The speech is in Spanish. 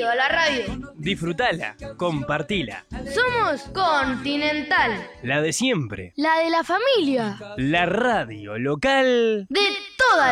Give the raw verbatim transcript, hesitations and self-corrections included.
Bienvenido a la radio. Disfrutala, compartila. Somos Continental. La de siempre. La de la familia. La radio local De toda